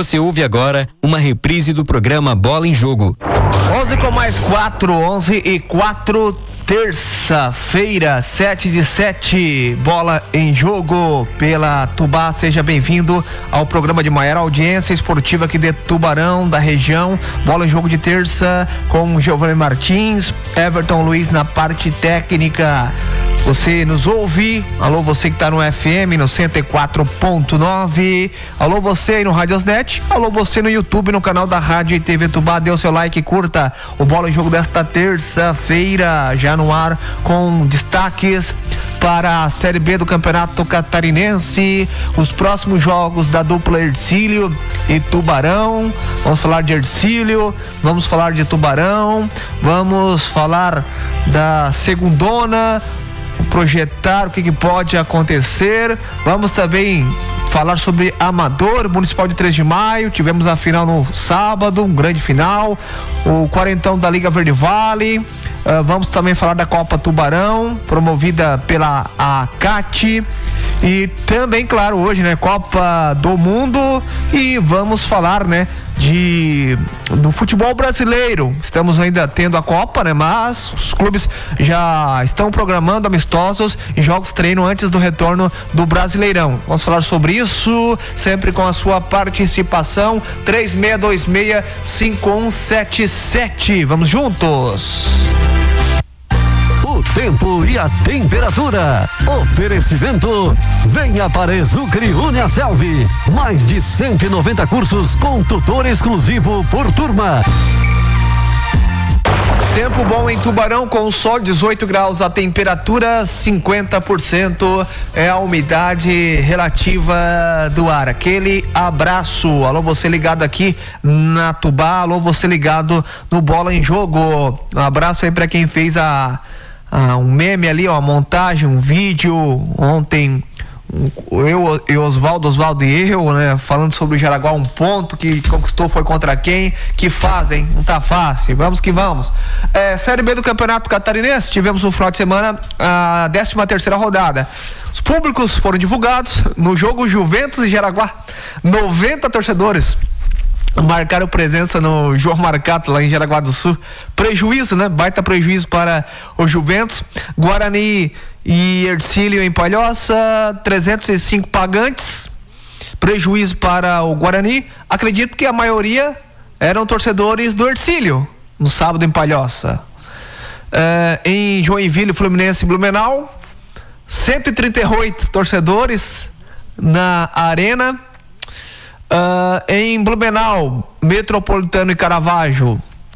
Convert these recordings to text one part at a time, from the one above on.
Você ouve agora uma reprise do programa Bola em Jogo. 11:04, terça-feira, 7/7, Bola em Jogo pela Tubá. Seja bem-vindo ao programa de maior audiência esportiva aqui de Tubarão, da região. Bola em Jogo de terça com Giovanni Martins, Everton Luiz na parte técnica. Você nos ouve, alô você que está no FM no 104.9, alô você aí no Radiosnet, alô você no YouTube, no canal da Rádio e TV Tubá. Dê o seu like e curta o Bola em Jogo desta terça-feira, já no ar, com destaques para a Série B do Campeonato Catarinense, os próximos jogos da dupla Hercílio e Tubarão. Vamos falar de Hercílio, vamos falar de Tubarão, vamos falar da segundona, projetar o que pode acontecer. Vamos também falar sobre Amador, Municipal de 3 de Maio. Tivemos a final no sábado, um grande final, o quarentão da Liga Verde Vale. Vamos também falar da Copa Tubarão, promovida pela ACAT. E também, claro, hoje, né, Copa do Mundo. E vamos falar, né, do futebol brasileiro. Estamos ainda tendo a Copa, né? Mas os clubes já estão programando amistosos e jogos treino antes do retorno do Brasileirão. Vamos falar sobre isso, sempre com a sua participação. 3626-5177. Vamos juntos. O tempo e a temperatura. Oferecimento. Venha para Exucre Uniaselv. Mais de 190 cursos com tutor exclusivo por turma. Tempo bom em Tubarão, com o sol, 18 graus, a temperatura 50% é a umidade relativa do ar. Aquele abraço, alô você ligado aqui na Tubá, alô você ligado no Bola em Jogo. Um abraço aí para quem fez um meme ali, uma montagem, um vídeo ontem, eu e Osvaldo e eu, né, falando sobre o Jaraguá, um ponto que conquistou, foi contra quem, que fazem, não tá fácil, vamos que vamos. Série B do Campeonato Catarinense, tivemos no final de semana a 13ª rodada. Os públicos foram divulgados no jogo Juventus e Jaraguá, 90 torcedores marcaram presença no João Marcato lá em Jaraguá do Sul. Prejuízo, né? Baita prejuízo para o Juventus. Guarani e Hercílio em Palhoça, 305 pagantes. Prejuízo para o Guarani. Acredito que a maioria eram torcedores do Hercílio no sábado em Palhoça. Em Joinville, Fluminense e Blumenau, 138 torcedores na arena. Em Blumenau, Metropolitano e Caravaggio,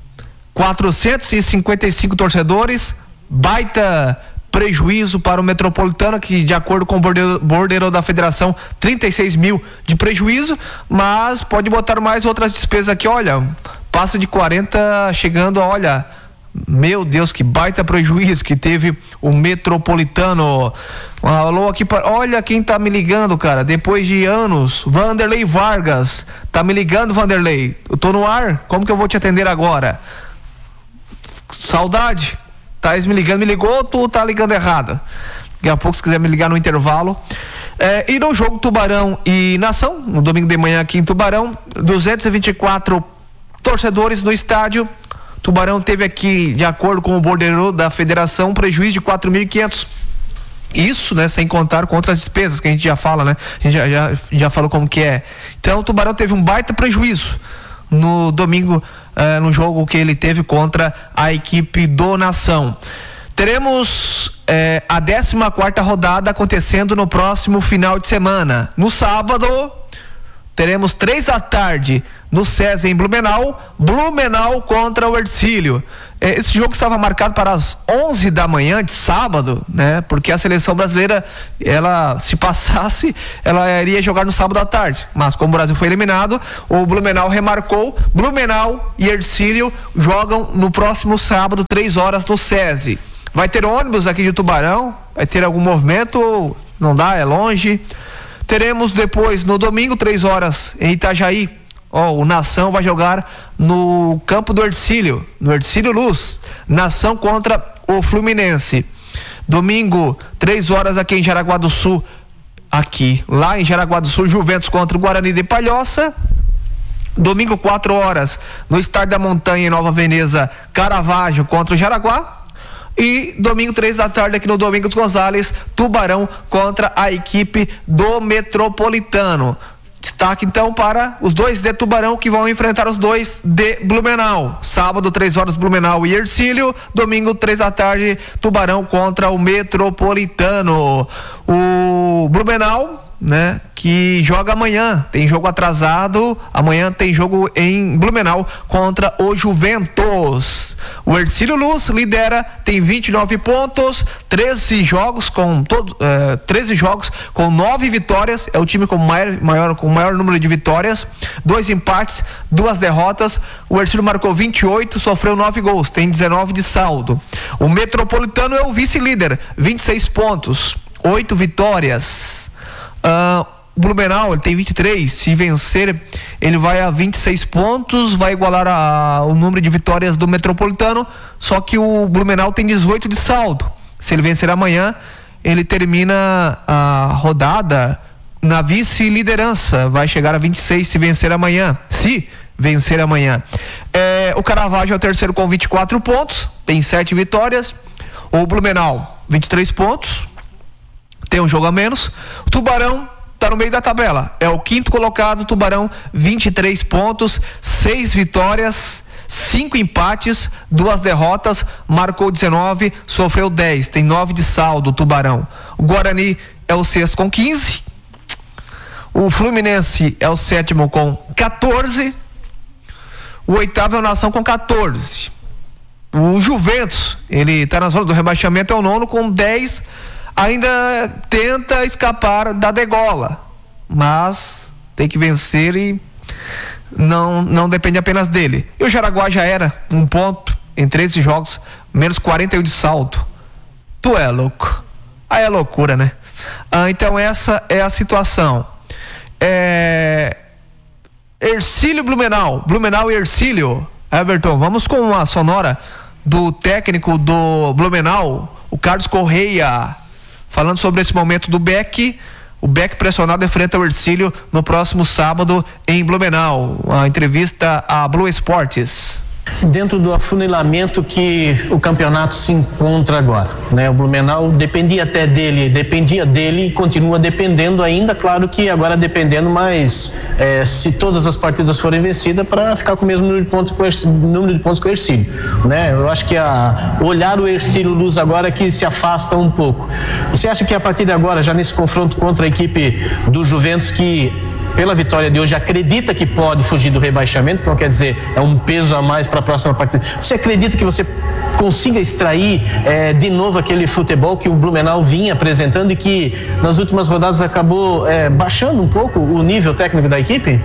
455 torcedores. Baita prejuízo para o Metropolitano, que de acordo com o bordeiro da federação, 36 mil de prejuízo, mas pode botar mais outras despesas aqui, olha, passa de 40 chegando a, olha, meu Deus, que baita prejuízo que teve o Metropolitano. Alô aqui, olha quem tá me ligando, cara, depois de anos, Vanderlei Vargas, tá me ligando, Vanderlei, eu tô no ar, como que eu vou te atender agora? Saudade, tá me ligando, me ligou ou tu tá ligando errado? Daqui a pouco, se quiser me ligar no intervalo. E no jogo Tubarão e Nação, no domingo de manhã aqui em Tubarão, 224 torcedores no estádio. Tubarão teve aqui, de acordo com o bordeiro da federação, um prejuízo de 4.500. Isso, né, sem contar com outras despesas que a gente já fala, né? A gente já falou como que é. Então o Tubarão teve um baita prejuízo no domingo, no jogo que ele teve contra a equipe do Nação. Teremos a 14ª rodada acontecendo no próximo final de semana. No sábado, teremos 3h no SESI em Blumenau contra o Hercílio. Esse jogo estava marcado para as 11 da manhã de sábado, né? Porque a seleção brasileira, ela, se passasse, ela iria jogar no sábado à tarde. Mas como o Brasil foi eliminado, o Blumenau remarcou. Blumenau e Hercílio jogam no próximo sábado, 3 horas no SESI. Vai ter ônibus aqui de Tubarão? Vai ter algum movimento? Não dá, é longe. Teremos depois, no domingo, 3 horas, em Itajaí. O Nação vai jogar no campo do Hercílio, no Hercílio Luz. Nação contra o Fluminense. Domingo, 3 horas aqui em Jaraguá do Sul. Lá em Jaraguá do Sul, Juventus contra o Guarani de Palhoça. Domingo, 4 horas, no Estádio da Montanha, em Nova Veneza, Caravaggio contra o Jaraguá. E domingo, 3 da tarde, aqui no Domingos Gonzalez, Tubarão contra a equipe do Metropolitano. Destaque então para os dois de Tubarão, que vão enfrentar os dois de Blumenau. Sábado, 3 horas, Blumenau e Hercílio. Domingo, 3 da tarde, Tubarão contra o Metropolitano. O Blumenau, né, que joga amanhã, tem jogo atrasado, amanhã tem jogo em Blumenau contra o Juventus. O Hercílio Luz lidera, tem 29 pontos, 13 jogos com 9 vitórias, é o time com maior número de vitórias, 2 empates, 2 derrotas. O Hercílio marcou 28, sofreu 9 gols, tem 19 de saldo. O Metropolitano é o vice-líder, 26 pontos, 8 vitórias. O Blumenau, ele tem 23, se vencer ele vai a 26 pontos, vai igualar o número de vitórias do Metropolitano, só que o Blumenau tem 18 de saldo. Se ele vencer amanhã, ele termina a rodada na vice-liderança, vai chegar a 26 se vencer amanhã, o Caravaggio é o terceiro com 24 pontos, tem 7 vitórias. O Blumenau, 23 pontos, tem um jogo a menos. O Tubarão está no meio da tabela, é o quinto colocado. Tubarão, 23 pontos, 6 vitórias, 5 empates, 2 derrotas, marcou 19, sofreu 10, tem 9 de saldo. O Tubarão. O Guarani é o sexto com 15. O Fluminense é o sétimo com 14. O oitavo é o Nação com 14. O Juventus, ele está na zona do rebaixamento, é o nono com 10. Ainda tenta escapar da degola, mas tem que vencer e não depende apenas dele. E o Jaraguá já era 1 ponto em 13 jogos, menos 41 de saldo. Tu é louco. Aí é loucura, né? Então essa é a situação. Hercílio Blumenau e Hercílio. Everton, vamos com a sonora do técnico do Blumenau, o Carlos Correia, falando sobre esse momento do Beck. O Beck pressionado enfrenta o Hercílio no próximo sábado em Blumenau. A entrevista à Blue Esportes. Dentro do afunilamento que o campeonato se encontra agora, né? O Blumenau dependia dele e continua dependendo ainda, claro que agora dependendo mais se todas as partidas forem vencidas para ficar com o mesmo número de pontos com o Hercílio, né? Eu acho que olhar o Hercílio Luz agora que se afasta um pouco. Você acha que a partir de agora, já nesse confronto contra a equipe do Juventus, que pela vitória de hoje acredita que pode fugir do rebaixamento, então quer dizer, é um peso a mais para a próxima partida, você acredita que você consiga extrair de novo aquele futebol que o Blumenau vinha apresentando e que nas últimas rodadas acabou baixando um pouco o nível técnico da equipe?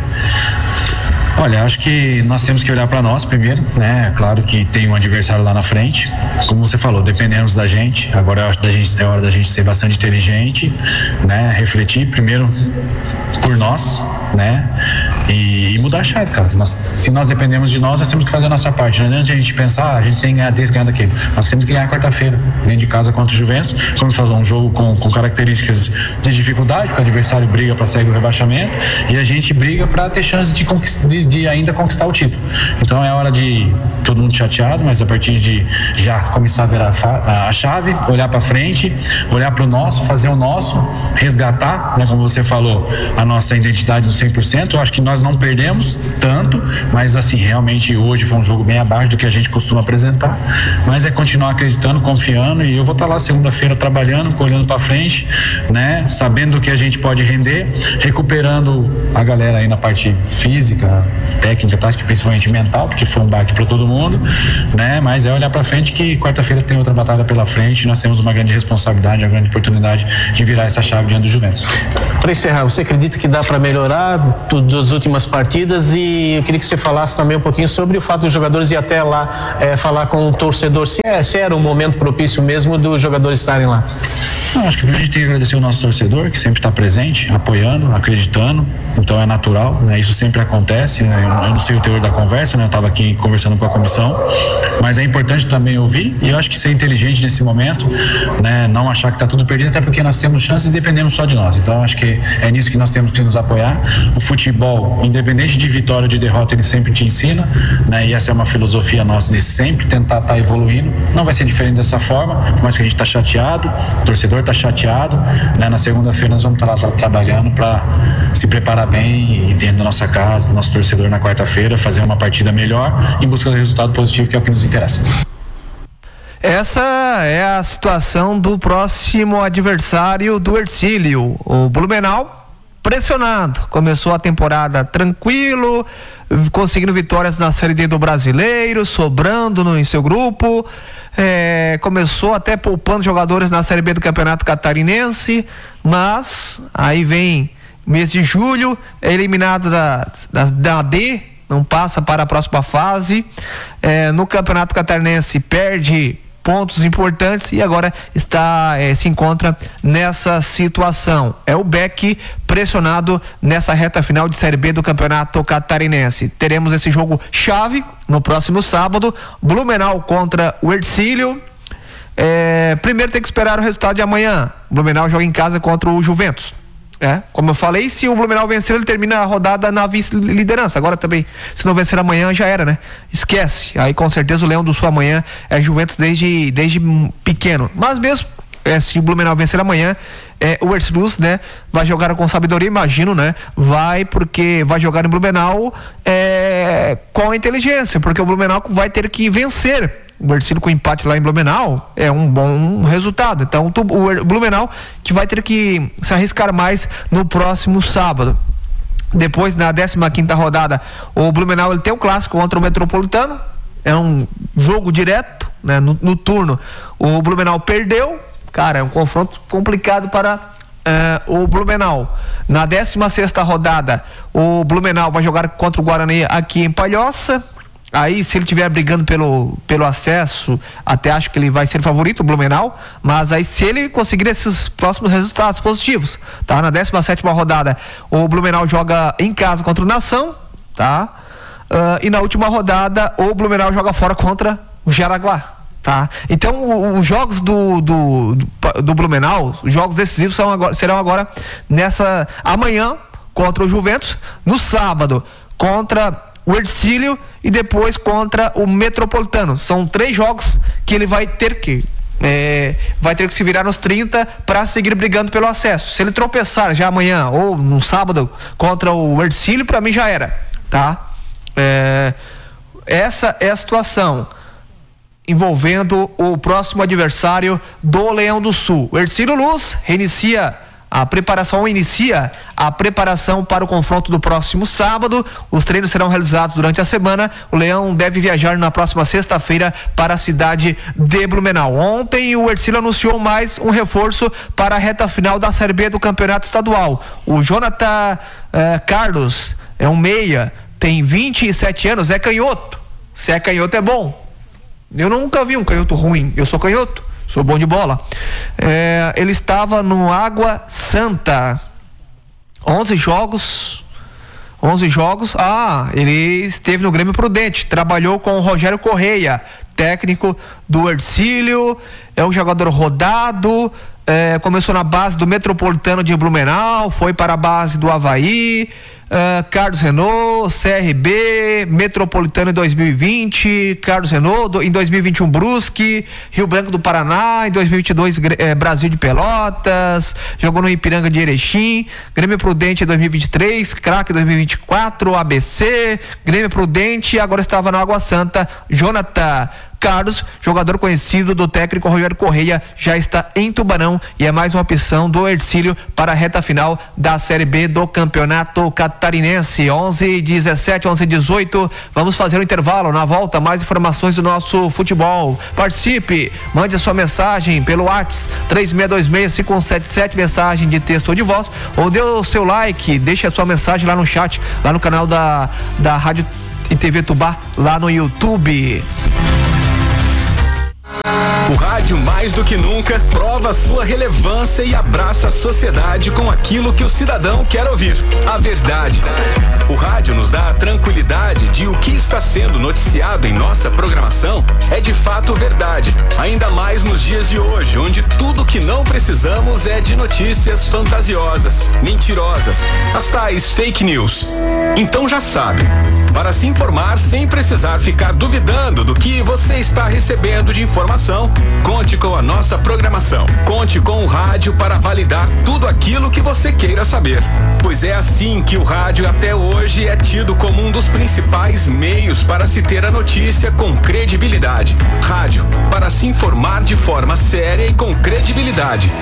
Olha, acho que nós temos que olhar para nós primeiro, né? Claro que tem um adversário lá na frente, como você falou, dependemos da gente. Agora é hora da gente ser bastante inteligente, né? Refletir primeiro por nós, né? E mudar a chave, cara. Se nós dependemos de nós temos que fazer a nossa parte. Não adianta a gente pensar, a gente tem que ganhar desse, ganhar daquele. Nós temos que ganhar quarta-feira, dentro de casa contra o Juventus. Vamos fazer um jogo com características de dificuldade, porque o adversário briga para sair do rebaixamento e a gente briga para ter chance de ainda conquistar o título. Então é hora de todo mundo chateado, mas a partir de já começar a virar a chave, olhar para frente, olhar para o nosso, fazer o nosso, resgatar, né, como você falou, a nossa identidade no 100%. Eu acho que nós não perdemos tanto, mas assim, realmente hoje foi um jogo bem abaixo do que a gente costuma apresentar, mas é continuar acreditando, confiando, e eu vou estar lá segunda-feira trabalhando, olhando para frente, né, sabendo que a gente pode render, recuperando a galera aí na parte física, técnica, tática, principalmente mental, porque foi um baque para todo mundo, né? Mas é olhar para frente que quarta-feira tem outra batalha pela frente e nós temos uma grande responsabilidade, uma grande oportunidade de virar essa chave diante do Juventus. Para encerrar, você acredita que dá para melhorar das últimas partidas? E eu queria que você falasse também um pouquinho sobre o fato dos jogadores ir até lá falar com o torcedor, se era um momento propício mesmo dos jogadores estarem lá. Não, acho que a gente tem que agradecer o nosso torcedor, que sempre está presente, apoiando, acreditando, então é natural, né? Isso sempre acontece, né? Eu não sei o teor da conversa, né? Eu estava aqui conversando com a comissão, mas é importante também ouvir, e eu acho que ser inteligente nesse momento, né? Não achar que está tudo perdido, até porque nós temos chances e dependemos só de nós. Então eu acho que é nisso que nós temos que nos apoiar. O futebol, independente de vitória ou de derrota, ele sempre te ensina, né? E essa é uma filosofia nossa de sempre tentar estar evoluindo. Não vai ser diferente dessa forma, mas que a gente está chateado, o torcedor está chateado, né? Na segunda-feira nós vamos estar lá trabalhando para se preparar bem e dentro da nossa casa, do nosso torcedor na quarta-feira, fazer uma partida melhor em busca do resultado positivo, que é o que nos interessa. Essa é a situação do próximo adversário do Hercílio, o Blumenau, pressionado. Começou a temporada tranquilo, conseguindo vitórias na Série D do Brasileiro, sobrando em seu grupo. Começou até poupando jogadores na Série B do Campeonato Catarinense, mas aí vem mês de julho, é eliminado da D, não passa para a próxima fase. No Campeonato Catarinense perde pontos importantes e agora se encontra nessa situação. É o Beck pressionado nessa reta final de Série B do Campeonato Catarinense. Teremos esse jogo chave no próximo sábado, Blumenau contra o Hercílio. Primeiro tem que esperar o resultado de amanhã. Blumenau joga em casa contra o Juventus. Como eu falei, se o Blumenau vencer, ele termina a rodada na vice-liderança. Agora também, se não vencer amanhã, já era, né? Esquece. Aí com certeza o Leão do Sul amanhã é Juventus desde pequeno. Mas mesmo se o Blumenau vencer amanhã, o Hercílio, né, vai jogar com sabedoria, imagino, né? Porque vai jogar em Blumenau com inteligência, porque o Blumenau vai ter que vencer. O Hercílio com empate lá em Blumenau é um bom resultado. Então o Blumenau que vai ter que se arriscar mais no próximo sábado. Depois, na 15ª rodada, o Blumenau ele tem um clássico contra o Metropolitano. É um jogo direto, né? No turno o Blumenau perdeu. Cara, é um confronto complicado para o Blumenau. Na 16ª rodada, o Blumenau vai jogar contra o Guarani aqui em Palhoça. Aí, se ele estiver brigando pelo acesso, até acho que ele vai ser favorito, o Blumenau, mas aí se ele conseguir esses próximos resultados positivos, tá? Na 17ª rodada, o Blumenau joga em casa contra o Nação, tá? E na última rodada, o Blumenau joga fora contra o Jaraguá, tá? Então, os jogos do Blumenau, os jogos decisivos serão agora amanhã contra o Juventus, no sábado contra o Hercílio e depois contra o Metropolitano. São 3 jogos que ele vai ter que se virar nos 30 para seguir brigando pelo acesso. Se ele tropeçar já amanhã ou no sábado contra o Hercílio, para mim já era, tá? Essa é a situação envolvendo o próximo adversário do Leão do Sul. O Hercílio Luz inicia a preparação para o confronto do próximo sábado. Os treinos serão realizados durante a semana. O Leão deve viajar na próxima sexta-feira para a cidade de Blumenau. Ontem o Hercílio anunciou mais um reforço para a reta final da Série B do Campeonato Estadual. O Jonathan Carlos é um meia, tem 27 anos, é canhoto. Se é canhoto é bom. Eu nunca vi um canhoto ruim, eu sou canhoto. Sou bom de bola. Ele estava no Água Santa. 11 jogos. Ele esteve no Grêmio Prudente. Trabalhou com o Rogério Correia, técnico do Hercílio. É um jogador rodado. Começou na base do Metropolitano de Blumenau. Foi para a base do Avaí. Carlos Renault, CRB, Metropolitano em 2020, Carlos Renault, em 2021 Brusque, Rio Branco do Paraná, em 2022 Brasil de Pelotas, jogou no Ipiranga de Erechim, Grêmio Prudente em 2023, Craque 2024, ABC, Grêmio Prudente, agora estava na Água Santa. Jonathan Carlos, jogador conhecido do técnico Rogério Correia, já está em Tubarão e é mais uma opção do Hercílio para a reta final da Série B do Campeonato Catarinense. 11:17, 11:18, vamos fazer um intervalo. Na volta, mais informações do nosso futebol. Participe, mande a sua mensagem pelo WhatsApp 3626-5177, mensagem de texto ou de voz, ou dê o seu like, deixe a sua mensagem lá no chat, lá no canal da Rádio e TV Tubá, lá no YouTube. O rádio, mais do que nunca, prova sua relevância e abraça a sociedade com aquilo que o cidadão quer ouvir: a verdade. O rádio nos dá a tranquilidade de o que está sendo noticiado em nossa programação é de fato verdade, ainda mais nos dias de hoje, onde tudo que não precisamos é de notícias fantasiosas, mentirosas, as tais fake news. Então já sabe, para se informar sem precisar ficar duvidando do que você está recebendo de informação, conte com a nossa programação. Conte com o rádio para validar tudo aquilo que você queira saber. Pois é assim que o rádio até hoje é tido como um dos principais meios para se ter a notícia com credibilidade. Rádio, para se informar de forma séria e com credibilidade.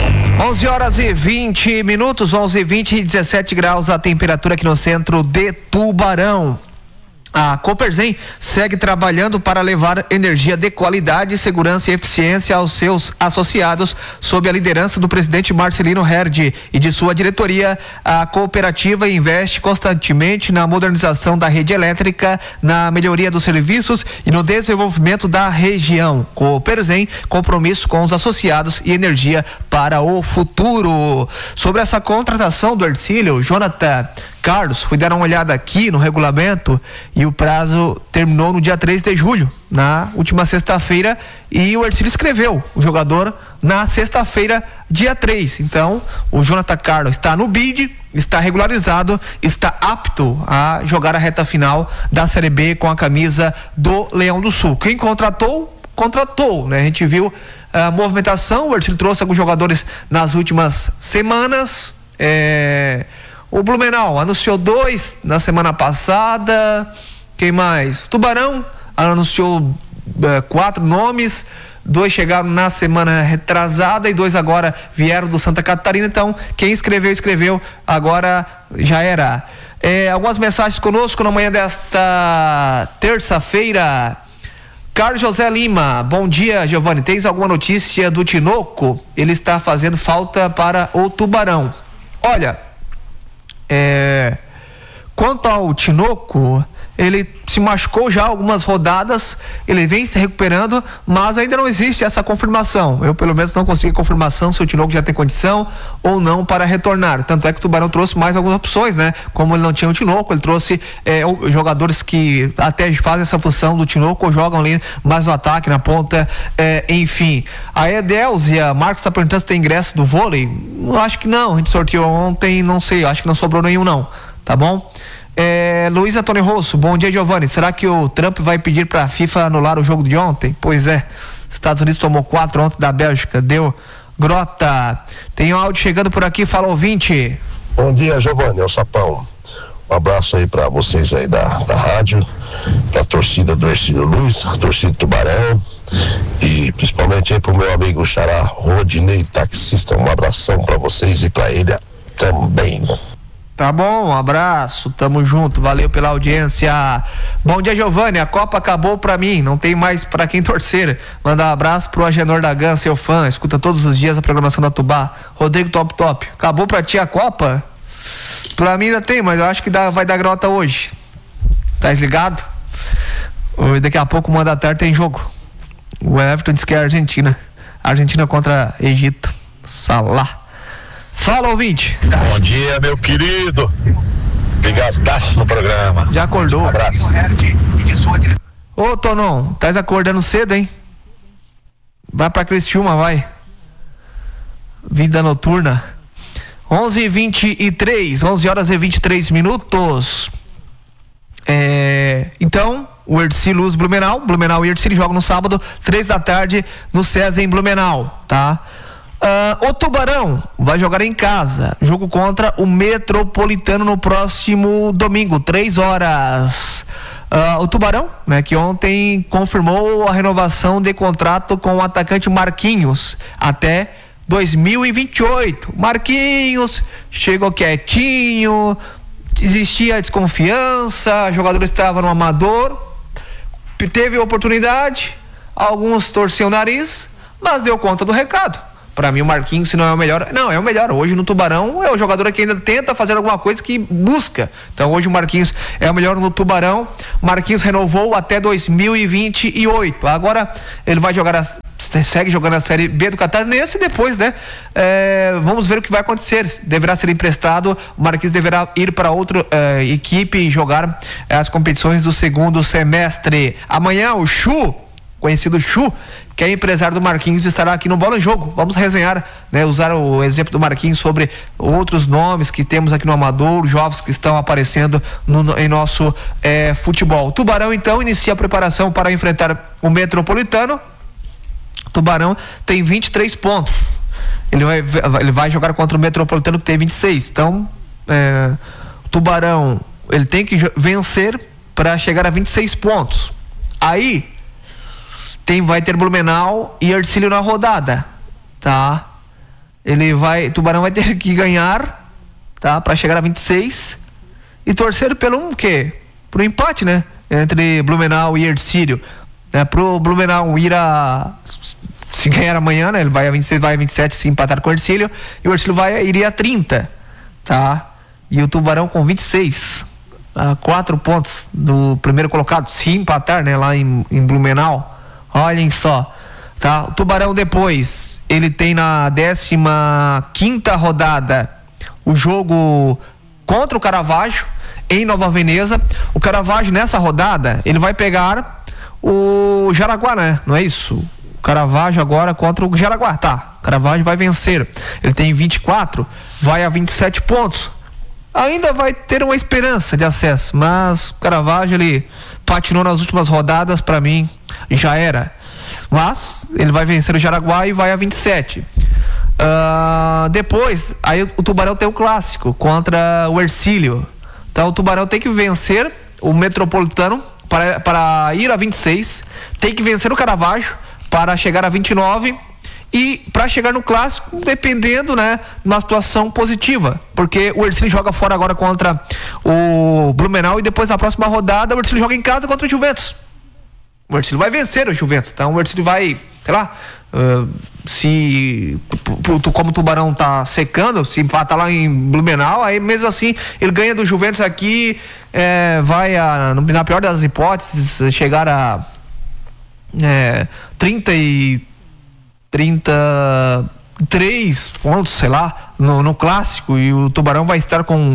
11h20, 11h20 e 17 graus a temperatura aqui no centro de Tubarão. A Coperzem segue trabalhando para levar energia de qualidade, segurança e eficiência aos seus associados, sob a liderança do presidente Marcelino Herdi e de sua diretoria. A cooperativa investe constantemente na modernização da rede elétrica, na melhoria dos serviços e no desenvolvimento da região. Coperzem, compromisso com os associados e energia para o futuro. Sobre essa contratação do Hercílio, Jonathan Carlos, fui dar uma olhada aqui no regulamento e o prazo terminou no dia 3 de julho, na última sexta-feira, e o Hercílio escreveu o jogador na sexta-feira, dia 3. Então, o Jonathan Carlos está no bid, está regularizado, está apto a jogar a reta final da Série B com a camisa do Leão do Sul. Quem contratou, né? A gente viu a movimentação, o Hercílio trouxe alguns jogadores nas últimas semanas. O Blumenau anunciou 2 na semana passada. Quem mais? O Tubarão anunciou 4 nomes. 2 chegaram na semana retrasada e 2 agora vieram do Santa Catarina. Então, quem escreveu, agora já era. Algumas mensagens conosco na manhã desta terça-feira. Carlos José Lima, bom dia, Giovanni. Tens alguma notícia do Tinoco? Ele está fazendo falta para o Tubarão. Olha, quanto ao Tinoco, ele se machucou já algumas rodadas, ele vem se recuperando, mas ainda não existe essa confirmação. Eu pelo menos não consegui confirmação se o Tinoco já tem condição ou não para retornar. Tanto é que o Tubarão trouxe mais algumas opções, né? Como ele não tinha o Tinoco, ele trouxe jogadores que até fazem essa função do Tinoco ou jogam ali mais no ataque, na ponta, enfim. A Edelzia Marcos está perguntando se tem ingresso do vôlei. Eu acho que não, a gente sorteou ontem, não sei, acho que não sobrou nenhum não, tá bom? Luiz Antônio Rosso, bom dia, Giovanni. Será que o Trump vai pedir para a FIFA anular o jogo de ontem? Pois é, Estados Unidos tomou 4 ontem da Bélgica, deu grota. Tem um áudio chegando por aqui, fala ouvinte. Bom dia, Giovanni, é o Sapão. Um abraço aí para vocês aí da rádio, pra torcida do Hercílio Luz, a torcida do Tubarão e principalmente aí pro meu amigo Xará Rodinei, taxista. Um abração para vocês e para ele também. Tá bom, um abraço, tamo junto, valeu pela audiência. Bom dia, Giovanni, a Copa acabou pra mim, não tem mais pra quem torcer. Manda um abraço pro Agenor da GAN, seu fã, escuta todos os dias a programação da Tubá. Rodrigo Top, acabou pra ti a Copa? Pra mim ainda tem, mas eu acho que vai dar grota hoje. Tá ligado? Daqui a pouco, 1 da tarde, tem jogo. O Everton disse que é a Argentina contra Egito. Salah. Fala, ouvinte. Bom dia, meu querido. Ligadaço no programa. Já acordou? Um abraço. Ô, Tonon, tá acordando cedo, hein? Vai pra Criciúma, vai. Vida noturna. 11h23, 11h23. Então, o Hercílio Luz Blumenau e Hercílio jogam no sábado, 3 da tarde, no César em Blumenau, tá? O Tubarão vai jogar em casa, jogo contra o Metropolitano no próximo domingo, 3 horas. O Tubarão, né, que ontem confirmou a renovação de contrato com o atacante Marquinhos até 2028. Marquinhos chegou quietinho, existia desconfiança, jogador estava no amador, teve oportunidade, alguns torciam o nariz, mas deu conta do recado. Pra mim o Marquinhos, se não é o melhor, não, é o melhor. Hoje no Tubarão é o jogador que ainda tenta fazer alguma coisa, que busca. Então hoje o Marquinhos é o melhor no Tubarão. Marquinhos renovou até 2028. Agora ele vai jogar segue jogando a Série B do Catarinense e depois, né? Vamos ver o que vai acontecer. Deverá ser emprestado, o Marquinhos deverá ir para outra equipe e jogar as competições do segundo semestre. Amanhã o Chu, conhecido Chu, que é empresário do Marquinhos, estará aqui no Bola em Jogo. Vamos resenhar, né? Usar o exemplo do Marquinhos sobre outros nomes que temos aqui no Amador, jovens que estão aparecendo em nosso futebol. O Tubarão, então, inicia a preparação para enfrentar o Metropolitano. O Tubarão tem 23 pontos. Ele vai jogar contra o Metropolitano, que tem 26. Então, o Tubarão, ele tem que vencer para chegar a 26 pontos. Aí vai ter Blumenau e Hercílio na rodada, tá? Tubarão vai ter que ganhar, tá? Para chegar a 26 e torcer pelo quê? Pro empate, né? Entre Blumenau e Hercílio, né? Pro Blumenau se ganhar amanhã, né? Ele vai a 26, vai a 27 se empatar com o Hercílio, e o Hercílio iria a 30, tá? E o Tubarão com 26, 4 pontos do primeiro colocado, se empatar, né? Lá em Blumenau. Olhem só, tá? O Tubarão depois, ele tem na 15ª rodada o jogo contra o Caravaggio em Nova Veneza. O Caravaggio nessa rodada, ele vai pegar o Jaraguá, né? Não é isso? O Caravaggio agora contra o Jaraguá, tá? O Caravaggio vai vencer. Ele tem 24, vai a 27 pontos. Ainda vai ter uma esperança de acesso, mas o Caravaggio, ele patinou nas últimas rodadas, para mim já era, mas ele vai vencer o Jaraguá e vai a 27. Depois, aí o Tubarão tem o clássico contra o Hercílio. Então o Tubarão tem que vencer o Metropolitano para ir a 26, tem que vencer o Caravaggio para chegar a 29 e para chegar no clássico, dependendo, né, de uma situação positiva, porque o Hercílio joga fora agora contra o Blumenau e depois na próxima rodada o Hercílio joga em casa contra o Juventus. O Hercílio vai vencer o Juventus, então o Hercílio vai, sei lá, como o Tubarão tá secando, se empatar lá em Blumenau, aí mesmo assim ele ganha do Juventus aqui, vai na pior das hipóteses chegar a 33 pontos, sei lá, no clássico, e o Tubarão vai estar com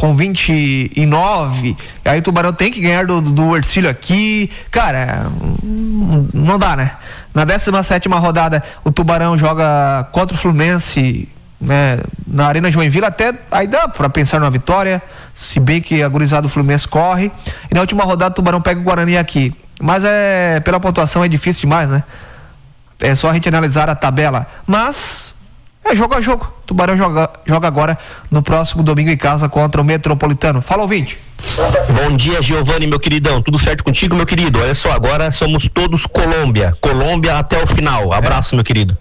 29, e aí o Tubarão tem que ganhar do Hercílio aqui, cara, não dá, né? Na 17ª rodada o Tubarão joga contra o Fluminense, né, na Arena Joinville, até aí dá pra pensar numa vitória, se bem que a gurizada do Fluminense corre, e na última rodada o Tubarão pega o Guarani aqui, mas pela pontuação é difícil demais, né? É só a gente analisar a tabela, mas jogo a jogo. O Tubarão joga agora no próximo domingo em casa contra o Metropolitano. Fala, ouvinte. Bom dia, Giovanni, meu queridão. Tudo certo contigo, meu querido? Olha só, agora somos todos Colômbia até o final. Abraço, meu querido.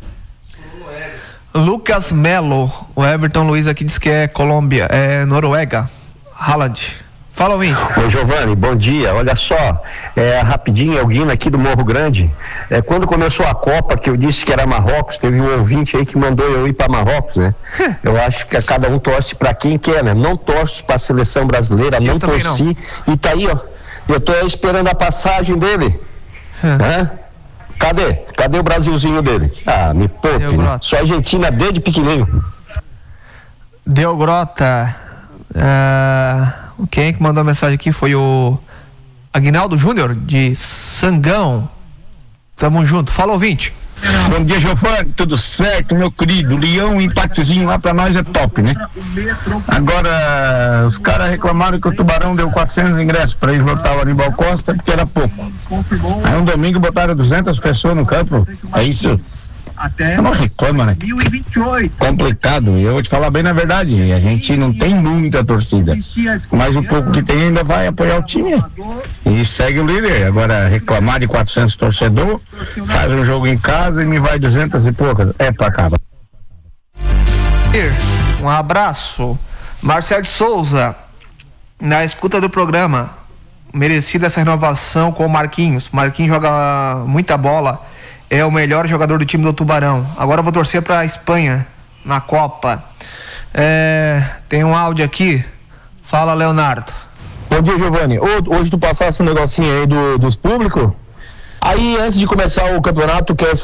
Lucas Melo, o Everton Luiz aqui diz que é Colômbia, é Noruega, Haaland. Fala, ouvinte. Oi, Giovanni, bom dia. Olha só, rapidinho, Elguino aqui do Morro Grande. Quando começou a Copa, que eu disse que era Marrocos, teve um ouvinte aí que mandou eu ir para Marrocos, né? Eu acho que cada um torce para quem quer, né? Não torço para a seleção brasileira, não torci. Não. E tá aí, ó. Eu tô esperando a passagem dele. Cadê o Brasilzinho dele? Me poupe, né? Só Argentina desde pequenininho. Deu Grota. Quem é que mandou a mensagem aqui foi o Aguinaldo Júnior de Sangão. Tamo junto. Fala, ouvinte. Bom dia, Giovanni, tudo certo, meu querido? Leão, um empatezinho lá pra nós é top, né? Agora, os caras reclamaram que o Tubarão deu 400 ingressos pra ir lotar o Aníbal Costa, porque era pouco. Aí um domingo botaram 200 pessoas no campo, é isso? Não reclama, né? 2028. Complicado, e eu vou te falar bem na verdade, a gente não tem muita torcida, mas o pouco que tem ainda vai apoiar o time e segue o líder. Agora reclamar de 400 torcedor, faz um jogo em casa e me vai 200 e poucas, pra cá. Um abraço. Marcelo de Souza, na escuta do programa, merecida essa renovação com o Marquinhos joga muita bola, é o melhor jogador do time do Tubarão. Agora eu vou torcer para a Espanha na Copa. Tem um áudio aqui. Fala, Leonardo. Bom dia, Giovanni. Hoje tu passasse um negocinho aí dos públicos. Aí, antes de começar o campeonato, tu quer